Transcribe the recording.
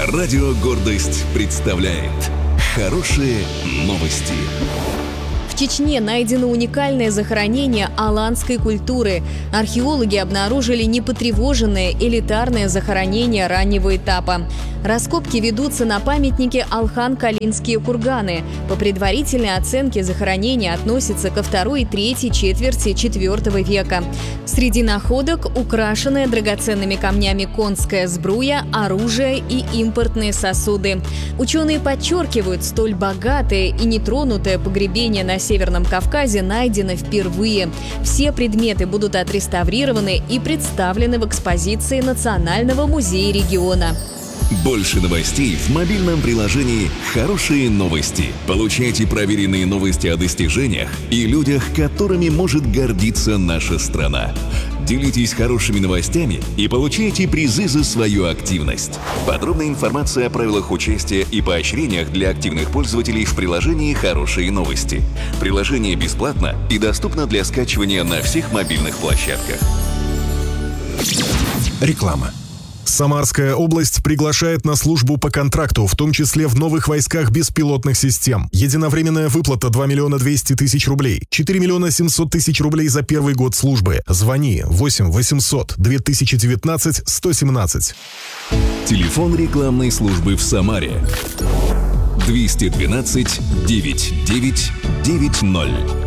Радио «Гордость» представляет хорошие новости. В Чечне найдено уникальное захоронение аланской культуры. Археологи обнаружили непотревоженное элитарное захоронение раннего этапа. Раскопки ведутся на памятнике Алхан-Калинские курганы. По предварительной оценке захоронение относится ко второй и третьей четверти IV века. Среди находок украшенная драгоценными камнями конская сбруя, оружие и импортные сосуды. Ученые подчеркивают, столь богатое и нетронутое погребение на Северном Кавказе найдено впервые. Все предметы будут отреставрированы и представлены в экспозиции Национального музея региона. Больше новостей в мобильном приложении «Хорошие новости». Получайте проверенные новости о достижениях и людях, которыми может гордиться наша страна. Делитесь хорошими новостями и получайте призы за свою активность. Подробная информация о правилах участия и поощрениях для активных пользователей в приложении «Хорошие новости». Приложение бесплатно и доступно для скачивания на всех мобильных площадках. Реклама. Самарская область приглашает на службу по контракту, в том числе в новых войсках беспилотных систем. Единовременная выплата 2 200 000 рублей, 4 700 000 рублей за первый год службы. Звони 8 800 2019 117. Телефон рекламной службы в Самаре 212 9990.